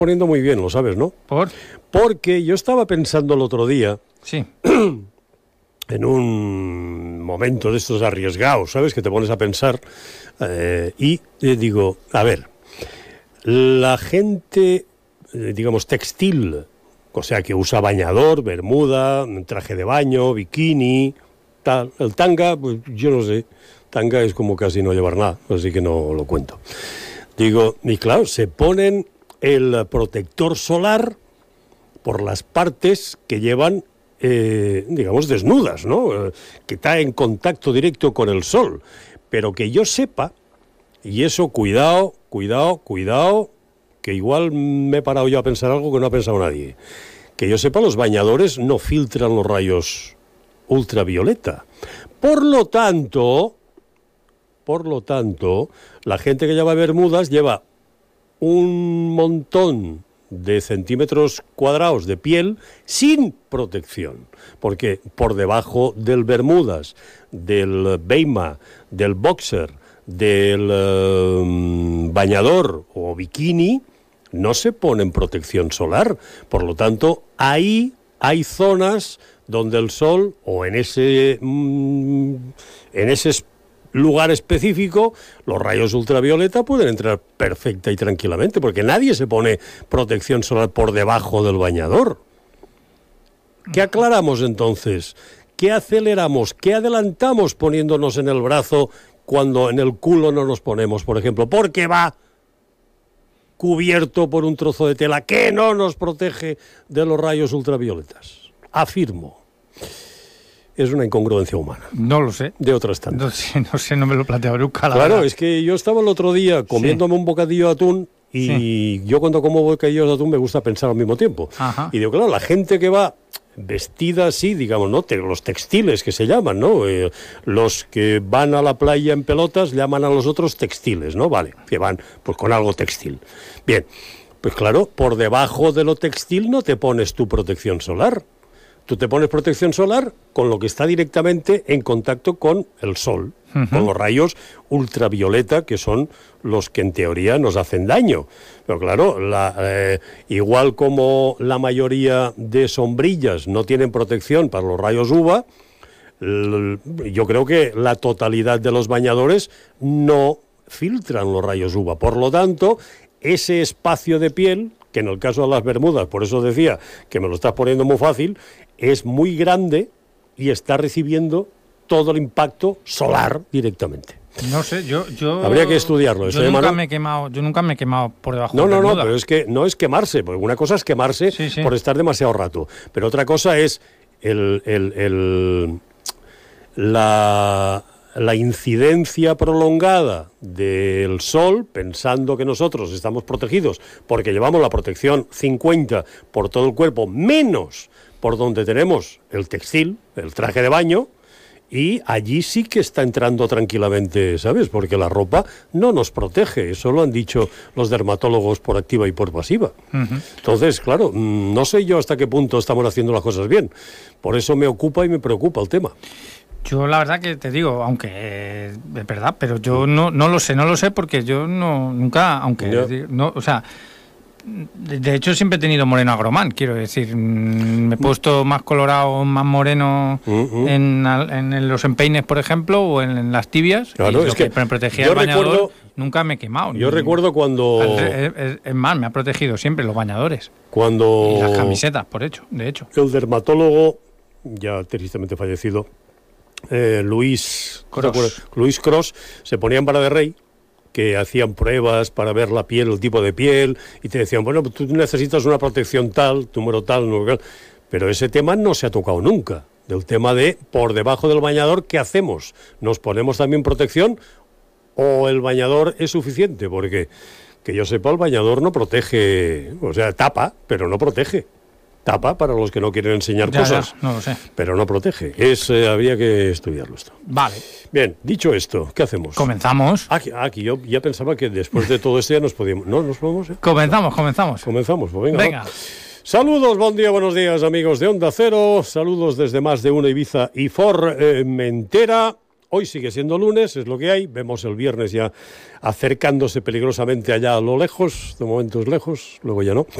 poniendo muy bien, lo sabes, ¿no? Porque yo estaba pensando el otro día, sí, en un momento de estos arriesgados, ¿sabes? Que te pones a pensar y digo, a ver, la gente, digamos, textil, o sea, que usa bañador, bermuda, traje de baño, bikini, tal. El tanga, pues yo no sé, tanga es como casi no llevar nada, así que no lo cuento. Digo, y claro, se ponen el protector solar por las partes que llevan, digamos, desnudas, ¿no? Que está en contacto directo con el sol. Pero que yo sepa, y eso, cuidado, que igual me he parado yo a pensar algo que no ha pensado nadie. Que yo sepa, los bañadores no filtran los rayos ultravioleta. Por lo tanto, la gente que lleva bermudas lleva un montón de centímetros cuadrados de piel sin protección, porque por debajo del bermudas, del beima, del boxer, del bañador o bikini, no se ponen protección solar. Por lo tanto, ahí hay zonas donde el sol, o en ese lugar específico, los rayos ultravioleta pueden entrar perfecta y tranquilamente, porque nadie se pone protección solar por debajo del bañador. ¿Qué aclaramos entonces? ¿Qué aceleramos? ¿Qué adelantamos poniéndonos en el brazo cuando en el culo no nos ponemos, por ejemplo? Porque va cubierto por un trozo de tela que no nos protege de los rayos ultravioletas. Afirmo. Es una incongruencia humana. No lo sé. De otras tantas. No sé, no me lo he planteado nunca. Claro, verdad. Es que yo estaba el otro día comiéndome un bocadillo de atún y yo cuando como bocadillos de atún me gusta pensar al mismo tiempo. Ajá. Y digo, claro, la gente que va vestida así, digamos, ¿no? Los textiles que se llaman, ¿no? Los que van a la playa en pelotas llaman a los otros textiles, ¿no? Vale, que van pues con algo textil. Bien, pues claro, por debajo de lo textil no te pones tu protección solar. Tú te pones protección solar con lo que está directamente en contacto con el sol, con los rayos ultravioleta, que son los que en teoría nos hacen daño. Pero claro, igual como la mayoría de sombrillas no tienen protección para los rayos UVA, yo creo que la totalidad de los bañadores no filtran los rayos UVA. Por lo tanto, ese espacio de piel, que en el caso de las bermudas, por eso decía que me lo estás poniendo muy fácil, es muy grande y está recibiendo todo el impacto solar directamente. No sé, yo habría que estudiarlo. Yo nunca me he quemado por debajo de la bermuda. No, pero es que no es quemarse, porque una cosa es quemarse por estar demasiado rato, pero otra cosa es la incidencia prolongada del sol, pensando que nosotros estamos protegidos porque llevamos la protección 50 por todo el cuerpo, menos por donde tenemos el textil, el traje de baño, y allí sí que está entrando tranquilamente, ¿sabes? Porque la ropa no nos protege, eso lo han dicho los dermatólogos por activa y por pasiva. Entonces, claro, no sé yo hasta qué punto estamos haciendo las cosas bien. Por eso me ocupa y me preocupa el tema. Yo la verdad que te digo, aunque es verdad, pero yo no lo sé porque yo nunca, aunque no, o sea, de hecho siempre he tenido moreno agromán, quiero decir, me he puesto más colorado, más moreno en los empeines, por ejemplo, o en las tibias, claro, y es que me protegía el bañador, nunca me he quemado. Yo recuerdo cuando... Es más, me ha protegido siempre los bañadores. Cuando... Y las camisetas, de hecho. El dermatólogo, ya tristemente fallecido, Luis Cross, se ponía en Vara de Rey, que hacían pruebas para ver la piel, el tipo de piel, y te decían, bueno, tú necesitas una protección tal, número tal, pero ese tema no se ha tocado nunca, del tema de por debajo del bañador, ¿qué hacemos? ¿Nos ponemos también protección o el bañador es suficiente? Porque, que yo sepa, el bañador no protege, o sea, tapa, pero no protege. Tapa para los que no quieren enseñar cosas, no lo sé, pero no protege. Habría que estudiarlo esto. Vale. Bien, dicho esto, ¿qué hacemos? Comenzamos. Aquí yo ya pensaba que después de todo esto ya nos podíamos... ¿No nos podemos? Comenzamos. Comenzamos, pues venga. Saludos, buen día, buenos días, amigos de Onda Cero. Saludos desde más de una Ibiza y Formentera. Hoy sigue siendo lunes, es lo que hay. Vemos el viernes ya acercándose peligrosamente allá a lo lejos. De momento es lejos, luego ya no.